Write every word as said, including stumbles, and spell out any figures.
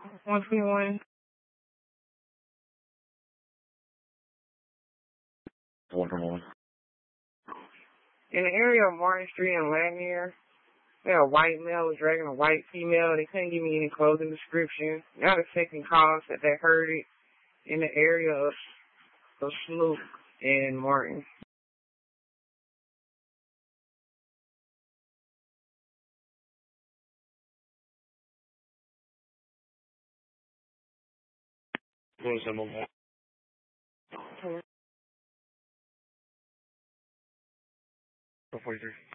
one twenty-one. one twenty-one. In the area of Martin Street and Lanier, there a white male was dragging a white female. They couldn't give me any closing description. Now the second call said they heard it in the area of, of Sloop and Martin. What was that mobile? Okay. four forty-three.